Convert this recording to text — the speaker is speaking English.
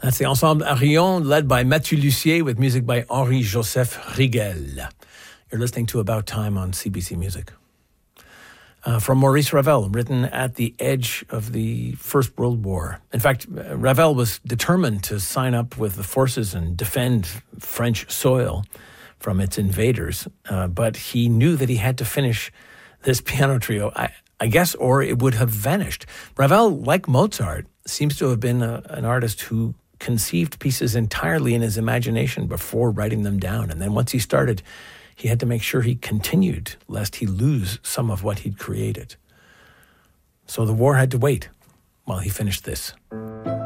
That's the Ensemble Arion, led by Mathieu Lussier, with music by Henri-Joseph Rigel. You're listening to About Time on CBC Music. From Maurice Ravel, written at the edge of the First World War. In fact, Ravel was determined to sign up with the forces and defend French soil from its invaders, but he knew that he had to finish this piano trio, I guess, or it would have vanished. Ravel, like Mozart, seems to have been an artist who conceived pieces entirely in his imagination before writing them down. And then once he started, he had to make sure he continued, lest he lose some of what he'd created. So the war had to wait while he finished this.